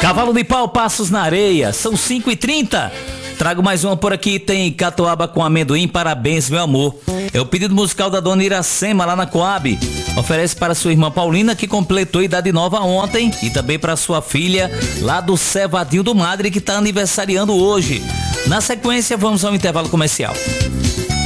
Cavalo de pau, passos na areia, são 5h30. Trago mais uma por aqui, tem catuaba com amendoim, parabéns meu amor. É o pedido musical da dona Iracema lá na Coab. Oferece para sua irmã Paulina, que completou idade nova ontem, e também para sua filha lá do Cevadinho do Madre, que está aniversariando hoje. Na sequência, vamos ao intervalo comercial.